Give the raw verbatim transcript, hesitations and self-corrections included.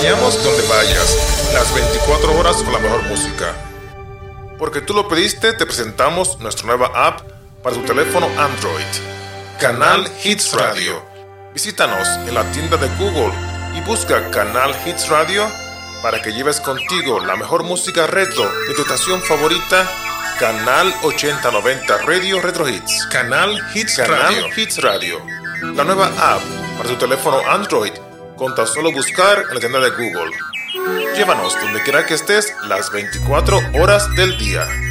acompañamos donde vayas, las veinticuatro horas con la mejor música. Porque tú lo pediste, te presentamos nuestra nueva app para tu teléfono Android, Canal Hits Radio. Visítanos en la tienda de Google y busca Canal Hits Radio para que lleves contigo la mejor música retro de tu estación favorita, Canal ochenta noventa Radio Retro Hits. Canal Hits Canal Radio. Hits Radio. La nueva app para tu teléfono Android con tan solo buscar en la tienda de Google. Llévanos donde quiera que estés las veinticuatro horas del día.